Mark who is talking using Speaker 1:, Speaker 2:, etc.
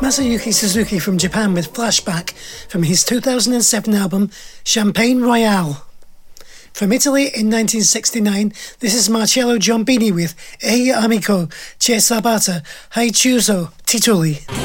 Speaker 1: Masayuki Suzuki from Japan with Flashback from his 2007 album Champagne Royale. From Italy in 1969, this is Marcello Giombini with Ehi Amico, C'è Sabata, Hai Chiuso, Titoli.